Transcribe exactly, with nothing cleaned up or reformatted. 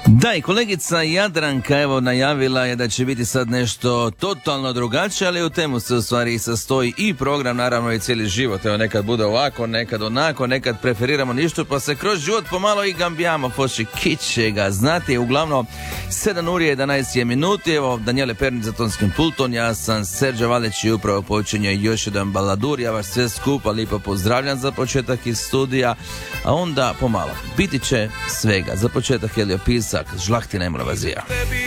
Da, i kolegica Jadranka evo najavila je da će biti sad nešto totalno drugačije, ali u temu se u stvari sastoji i program, naravno i cijeli život. Evo, nekad bude ovako, nekad onako, nekad preferiramo ništa, pa se kroz život pomalo i gambijamo, poći kiće ga znati. Uglavnom, sedam uri jedanaest je minuti, evo, Danijele Pernić za tonskim pultom, ja sam Serđa Valeć i upravo počinje još jedan baladur, ja vas sve skupa lipo pozdravljam za početak iz studija, a onda pomalo, biti će svega. Za početak Helio Pisak, Žlahtina Emravazija.